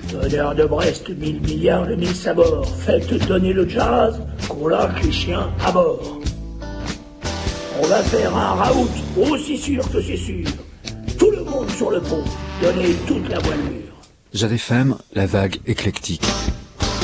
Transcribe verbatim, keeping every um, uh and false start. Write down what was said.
Tonnerre de Brest, mille milliards de mille sabords. Faites donner le jazz, qu'on lâche les chiens à bord. On va faire un raout, aussi sûr que c'est sûr. Tout le monde sur le pont, donnez toute la voilure. Jade F M, la vague éclectique.